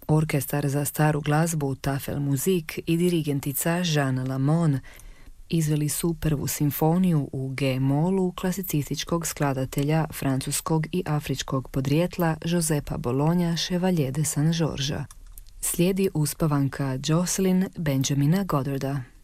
Orkestar za staru glazbu Tafel Musik i dirigentica Jeanne Lamon izveli su prvu simfoniju u G-molu klasicističkog skladatelja francuskog i afričkog podrijetla Josepa Bologna Chevalier de Saint-Georges. Slijedi uspavanka Jocelyn Benjamina Goddarda.